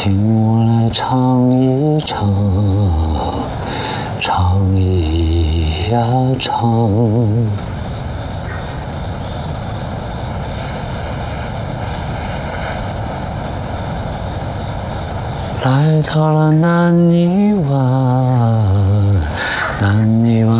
听我来唱一唱，唱一呀唱。来到了南泥湾，南泥湾。